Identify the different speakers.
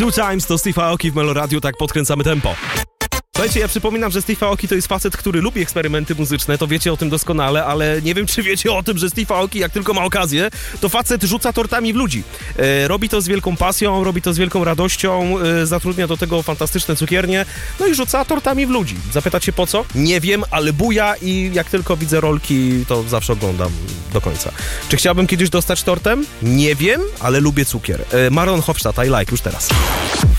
Speaker 1: Two Times to Steve Aoki w Melo Radio, tak podkręcamy tempo. Słuchajcie, ja przypominam, że Steve Aoki to jest facet, który lubi eksperymenty muzyczne, to wiecie o tym doskonale, ale nie wiem, czy wiecie o tym, że Steve Aoki, jak tylko ma okazję, to facet rzuca tortami w ludzi. Robi to z wielką pasją, robi to z wielką radością, zatrudnia do tego fantastyczne cukiernie, no i rzuca tortami w ludzi. Zapytacie po co? Nie wiem, ale buja i jak tylko widzę rolki, to zawsze oglądam do końca. Czy chciałbym kiedyś dostać tortem? Nie wiem, ale lubię cukier. Maron Hofstadt, I like, już teraz.